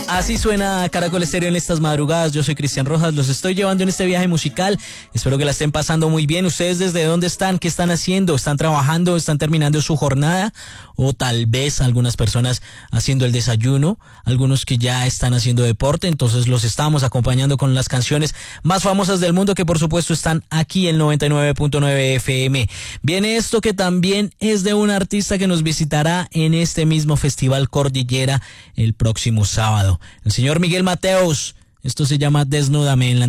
Así suena Caracol Estéreo en estas madrugadas. Yo soy Cristian Rojas, los estoy llevando en este viaje musical. Espero que la estén pasando muy bien. ¿Ustedes desde dónde están? ¿Qué están haciendo? ¿Están trabajando? ¿Están terminando su jornada? O tal vez algunas personas haciendo el desayuno, algunos que ya están haciendo deporte. Entonces los estamos acompañando con las canciones más famosas del mundo, que por supuesto están aquí en 99.9 FM. Viene esto que también es de un artista que nos visitará en este mismo Festival Cordillera el próximo sábado. El señor Miguel Mateos. Esto se llama Desnúdame en la